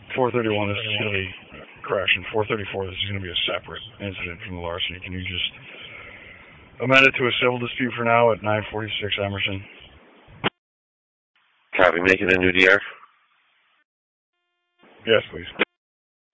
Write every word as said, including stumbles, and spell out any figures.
four thirty-one, this is going to be, correction, four thirty-four, this is going to be a separate incident from the larceny. Can you just amend it to a civil dispute for now at nine forty-six Emerson? Copy, making a new D R. Yes, please.